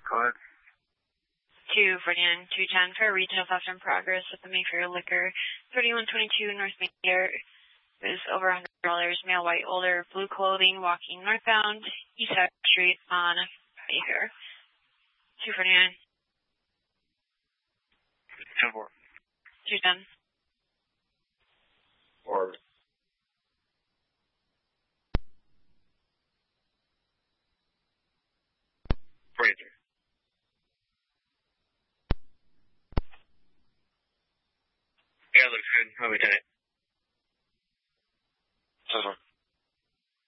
Go ahead. 249, 210 for retail theft in progress at the Mayfair Liquor, 3122 North Mayfair. It was over $100. Male, white, older, blue clothing, walking northbound, East Side Street on Mayfair. 249. 2-4. 210. Or. Fraser. Yeah, looks good. How we did it?